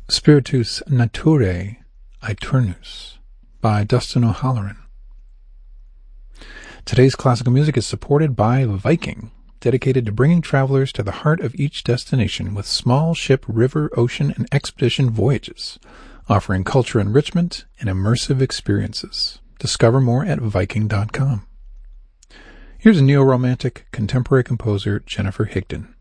Spiritus Naturae Aeternus by Dustin O'Halloran. Today's classical music is supported by Viking, dedicated to bringing travelers to the heart of each destination with small ship, river, ocean, and expedition voyages, offering culture enrichment and immersive experiences. Discover more at Viking.com. Here's neo-romantic contemporary composer Jennifer Higdon.